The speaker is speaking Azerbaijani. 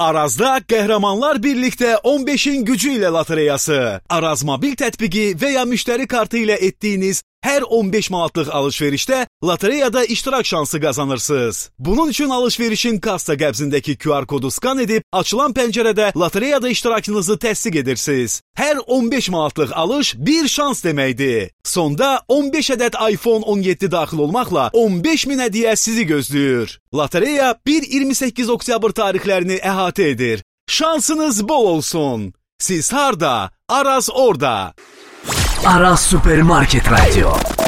Arazda qəhrəmanlar birlikdə 15-in gücü ilə lotereyası. Araz mobil tətbiqi və ya müştəri kartı ilə etdiyiniz hər 15 manatlıq alış-verişdə lotereyada iştirak şansı qazanırsınız. Bunun üçün alış-verişin kassa qəbzindəki QR kodu skan edib, açılan pəncərədə lotereyada iştirakınızı təsdiq edirsiniz. Hər 15 manatlıq alış bir şans deməkdir. Sonda 15 ədəd iPhone 17 daxil olmaqla 15.000 hədiyyə sizi gözləyir. Lotereya 1-28 oktyabr tarixlərini əhatə edir. Şansınız bol olsun. Siz harda? Araz orada. Aras Süpermarket Radyo.